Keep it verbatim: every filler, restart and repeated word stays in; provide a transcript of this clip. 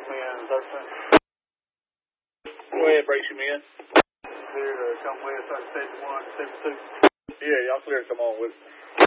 me in thirteen. Go ahead, brace him in. Clear to come west, like seventy-one, seventy-two. Yeah, y'all clear to come on with it.